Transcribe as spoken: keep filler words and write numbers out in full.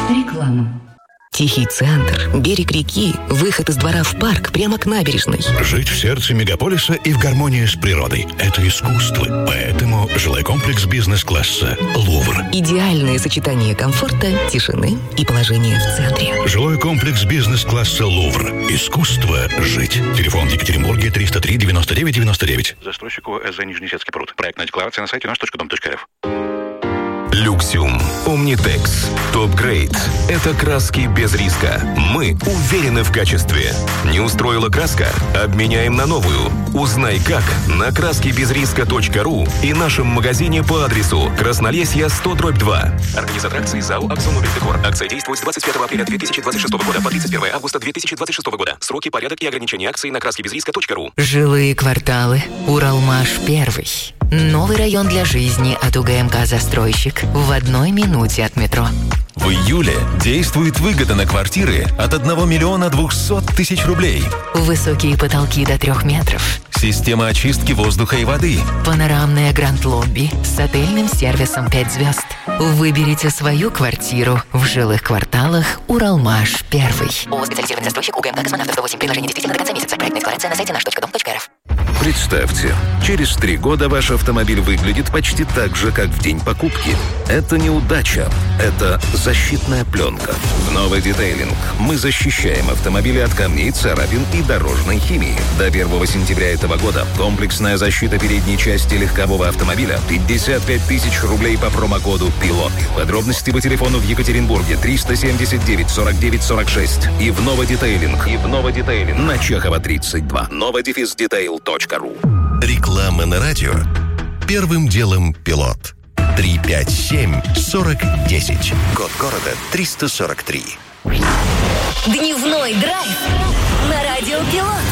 Реклама. Тихий центр, берег реки, выход из двора в парк прямо к набережной. Жить в сердце мегаполиса и в гармонии с природой – это искусство. Поэтому жилой комплекс бизнес-класса «Лувр». Идеальное сочетание комфорта, тишины и положения в центре. Жилой комплекс бизнес-класса «Лувр». Искусство жить. Телефон в Екатеринбурге триста три девяносто девять девяносто девять. Застройщику СЗ Нижнесецкий пруд. Проектная декларация на сайте наш точка дом точка рф. Люксиум, Omnitex, Топ-грейд. Это краски без риска. Мы уверены в качестве. Не устроила краска? Обменяем на новую. Узнай как на краски без риска точка ру и нашем магазине по адресу Краснолесье сто дробь два. Организатор акции ЗАО «Аксон Мобиль Декор». Акция действует с двадцать пятого апреля две тысячи двадцать шестого года по тридцать первое августа две тысячи двадцать шестого года. Сроки, порядок и ограничения акций на краски без риска точка ру. Жилые кварталы. Уралмаш первый. Новый район для жизни от УГМК «Застройщик» в одной минуте от метро. В июле действует выгода на квартиры от одного миллиона двухсот тысяч рублей. Высокие потолки до трех метров. Система очистки воздуха и воды. Панорамное гранд-лобби с отельным сервисом пять звезд. Выберите свою квартиру в жилых кварталах Уралмаш первый. ООО «Специализированный застройщик» УГМК «Космонавтов» сто восемь. Приложение действительно до конца месяца. Проектная декларация на сайте наш точка дом точка рф. Представьте, через три года ваш автомобиль выглядит почти так же, как в день покупки. Это не удача, это защитная пленка. В новый детейлинг мы защищаем автомобили от камней, царапин и дорожной химии. До первого сентября этого года комплексная защита передней части легкового автомобиля пятьдесят пять тысяч рублей по промокоду «Пилот». Подробности по телефону в Екатеринбурге триста семьдесят девять сорок девять сорок шесть и в новый детейлинг. И в новый детейлинг на Чехова тридцать два. новодефис детейл точка ру. Реклама на радио. Первым делом «Пилот». три пять семь сорок десять. Код города триста сорок три. Дневной драйв на радио «Пилот».